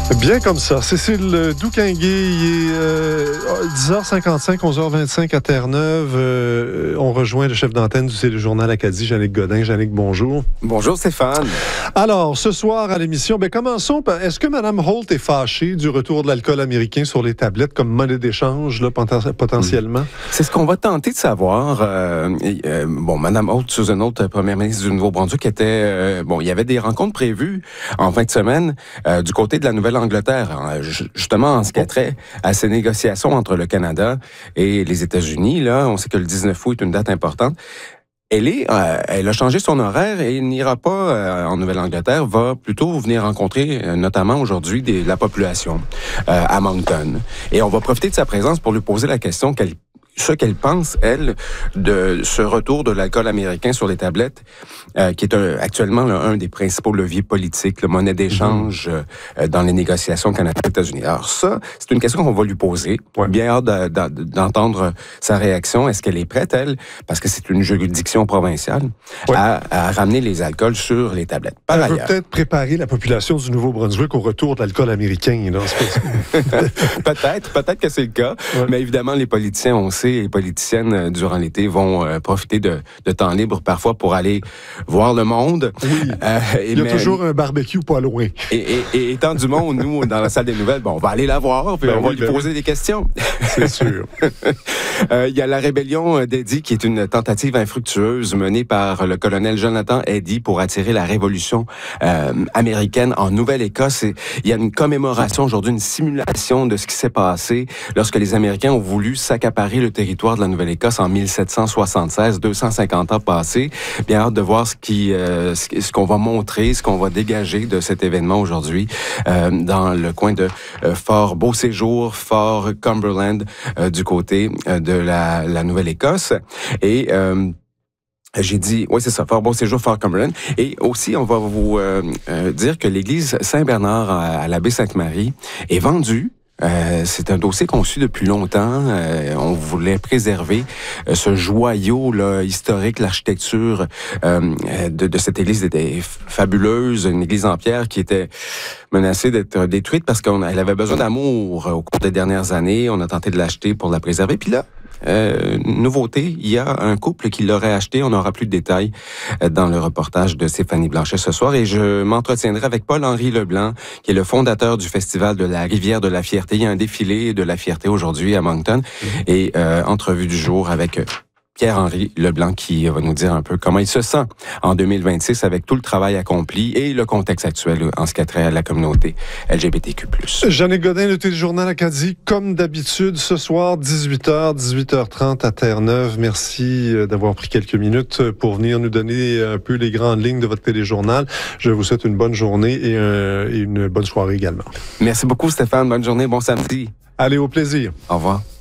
Bien comme ça. Cécile Douquinguet, il est 10h55, 11h25 à Terre-Neuve. On rejoint le chef d'antenne du Téléjournal Acadie, Jannick Godin. Jannick, bonjour. Bonjour Stéphane. Alors, ce soir à l'émission, commençons par... Est-ce que Mme Holt est fâchée du retour de l'alcool américain sur les tablettes comme monnaie d'échange, là, potentiellement? C'est ce qu'on va tenter de savoir. Mme Holt, Susan Holt, première ministre du Nouveau-Brunswick, il y avait des rencontres prévues en fin de semaine du côté de la Nouvelle-Angleterre, justement en ce qui a trait à ces négociations entre le Canada et les États-Unis. Là, on sait que le 19 août est une date importante. Elle a changé son horaire et n'ira pas en Nouvelle-Angleterre, va plutôt venir rencontrer, notamment aujourd'hui, la population à Moncton. Et on va profiter de sa présence pour lui poser la question ce qu'elle pense, elle, de ce retour de l'alcool américain sur les tablettes, qui est actuellement un des principaux leviers politiques, la monnaie d'échange dans les négociations Canada-États-Unis. Alors ça, c'est une question qu'on va lui poser. Ouais. Bien hâte d'entendre sa réaction. Est-ce qu'elle est prête, elle, parce que c'est une juridiction provinciale, à ramener les alcools sur les tablettes? Par ailleurs, veut peut-être préparer la population du Nouveau-Brunswick au retour de l'alcool américain. Là, peut-être que c'est le cas, mais évidemment, les politiciens, on sait, les politiciennes, durant l'été, vont profiter de temps libre parfois pour aller voir le monde. Oui. Il y a toujours un barbecue pas loin. Et étant du monde, nous, dans la salle des nouvelles, on va aller la voir, puis on va lui poser des questions. C'est sûr. Il y a la rébellion d'Eddie, qui est une tentative infructueuse menée par le colonel Jonathan Eddy pour attirer la révolution américaine en Nouvelle-Écosse. Il y a une commémoration aujourd'hui, une simulation de ce qui s'est passé lorsque les Américains ont voulu s'accaparer le territoire de la Nouvelle-Écosse en 1776, 250 ans passés. Bien hâte de voir ce qu'on va montrer, ce qu'on va dégager de cet événement aujourd'hui dans le coin de Fort Beauséjour, Fort Cumberland, du côté de la Nouvelle-Écosse. Et j'ai dit, oui, c'est ça, Fort Beauséjour, Fort Cumberland. Et aussi, on va vous dire que l'église Saint-Bernard à la baie Sainte-Marie est vendue. C'est un dossier qu'on suit depuis longtemps. On voulait préserver ce joyau là, historique, l'architecture de cette église était fabuleuse, une église en pierre qui était menacée d'être détruite parce qu'elle avait besoin d'amour au cours des dernières années. On a tenté de l'acheter pour la préserver. Puis là, nouveauté, il y a un couple qui l'aurait acheté. On n'aura plus de détails dans le reportage de Stéphanie Blanchet ce soir. Et je m'entretiendrai avec Paul-Henri Leblanc, qui est le fondateur du Festival de la Rivière de la Fierté. Il y a un défilé de la Fierté aujourd'hui à Moncton. Et entrevue du jour avec Pierre-Henri Leblanc qui va nous dire un peu comment il se sent en 2026 avec tout le travail accompli et le contexte actuel en ce qui a trait à la communauté LGBTQ+. Jannick Godin, le Téléjournal Acadie, comme d'habitude, ce soir, 18h, 18h30 à Terre-Neuve. Merci d'avoir pris quelques minutes pour venir nous donner un peu les grandes lignes de votre téléjournal. Je vous souhaite une bonne journée et une bonne soirée également. Merci beaucoup Stéphane, bonne journée, bon samedi. Allez, au plaisir. Au revoir.